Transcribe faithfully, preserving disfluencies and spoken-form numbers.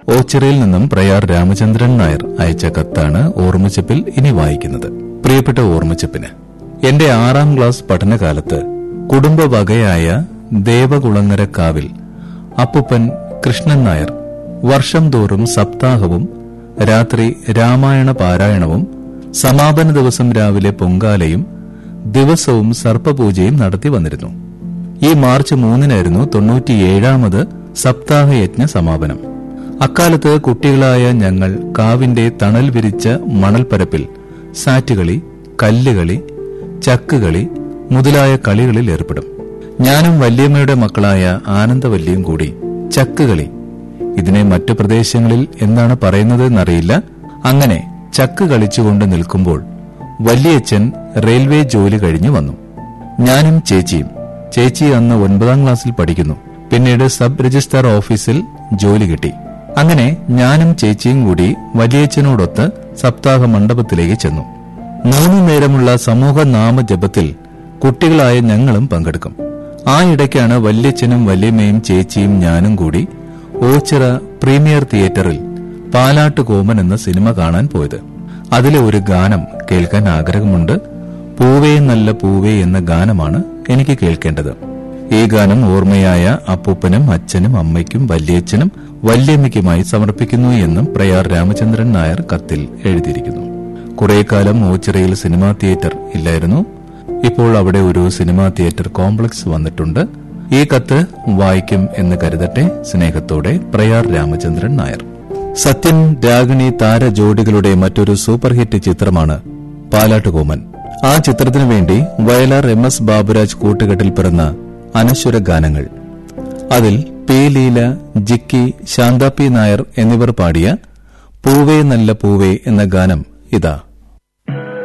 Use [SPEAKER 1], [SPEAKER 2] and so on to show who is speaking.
[SPEAKER 1] ഓച്ചിറയിൽ നിന്നും പ്രയാർ രാമചന്ദ്രൻ നായർ അയച്ച കത്താണ് ഓർമ്മച്ചപ്പിൽ ഇനി വായിക്കുന്നത്. പ്രിയപ്പെട്ട ഓർമ്മച്ചപ്പിന്, എന്റെ ആറാം ക്ലാസ് പഠനകാലത്ത് കുടുംബവകയായ ദേവകുളങ്ങരക്കാവിൽ അപ്പുപ്പൻ കൃഷ്ണൻ നായർ വർഷം തോറും സപ്താഹവും രാത്രി രാമായണ പാരായണവും സമാപന ദിവസം രാവിലെ പൊങ്കാലയും ദിവസവും സർപ്പപൂജയും നടത്തി വന്നിരുന്നു. ഈ മാർച്ച് മൂന്നിനായിരുന്നു തൊണ്ണൂറ്റിയേഴാമത് സപ്താഹയജ്ഞ സമാപനം. അക്കാലത്ത് കുട്ടികളായ ഞങ്ങൾ കാവിന്റെ തണൽ വിരിച്ച മണൽപ്പരപ്പിൽ സാറ്റുകളി, കല്ലുകളി, ചക്കുകളി മുതലായ കളികളിൽ ഏർപ്പെടും. ഞാനും വല്യമ്മയുടെ മക്കളായ ആനന്ദവല്ലിയും കൂടി ചക്കുകളി, ഇതിനെ മറ്റു പ്രദേശങ്ങളിൽ എന്താണ് പറയുന്നതെന്നറിയില്ല, അങ്ങനെ ചക്ക് കളിച്ചുകൊണ്ട് നിൽക്കുമ്പോൾ വല്യച്ഛൻ റെയിൽവേ ജോലി കഴിഞ്ഞു വന്നു. ഞാനും ചേച്ചിയും. ചേച്ചി അന്ന് ഒൻപതാം ക്ലാസ്സിൽ പഠിക്കുന്നു. പിന്നീട് സബ് രജിസ്ട്രാർ ഓഫീസിൽ ജോലി കിട്ടി. അങ്ങനെ ഞാനും ചേച്ചിയും കൂടി വലിയച്ഛനോടൊത്ത് സപ്താഹ മണ്ഡപത്തിലേക്ക് ചെന്നു. മൂന്നു നേരമുള്ള സമൂഹ നാമജപത്തിൽ കുട്ടികളായ ഞങ്ങളും പങ്കെടുക്കും. ആ ഇടയ്ക്കാണ് വല്യച്ഛനും വല്യമ്മയും ചേച്ചിയും ഞാനും കൂടി ഓച്ചിറ പ്രീമിയർ തിയേറ്ററിൽ പാലാട്ട് കോമൻ എന്ന സിനിമ കാണാൻ പോയത്. അതിലെ ഒരു ഗാനം കേൾക്കാൻ ആഗ്രഹമുണ്ട്. പൂവേ നല്ല പൂവേ എന്ന ഗാനമാണ് എനിക്ക് കേൾക്കേണ്ടത്. ഈ ഗാനം ഓർമ്മയായ അപ്പൂപ്പനും അച്ഛനും അമ്മയ്ക്കും വല്യച്ഛനും വല്യമ്മയ്ക്കുമായി സമർപ്പിക്കുന്നു എന്നും പ്രയാർ രാമചന്ദ്രൻ നായർ കത്തിൽ എഴുതിയിരിക്കുന്നു. കുറെ കാലം ഓച്ചിറയിൽ സിനിമാ തിയേറ്റർ ഇല്ലായിരുന്നു. ഇപ്പോൾ അവിടെ ഒരു സിനിമാ തിയേറ്റർ കോംപ്ലക്സ് വന്നിട്ടുണ്ട്. ഈ കത്ത് വായിക്കും എന്ന് കരുതട്ടെ. സ്നേഹത്തോടെ പ്രയാർ രാമചന്ദ്രൻ നായർ. സത്യൻ രാഗിണി താര ജോഡികളുടെ മറ്റൊരു സൂപ്പർ ഹിറ്റ് ചിത്രമാണ് പാലാട്ടുകോമൻ. ആ ചിത്രത്തിനു വേണ്ടി വയലാർ എം എസ് ബാബുരാജ് കൂട്ടുകെട്ടിൽ പിറന്ന അനശ്വര ഗാനങ്ങൾ. അതിൽ പി ലീല, ജിക്കി, ശാന്ത പി നായർ എന്നിവർ പാടിയ പൂവേ നല്ല പൂവേ എന്ന ഗാനം ഇതാ.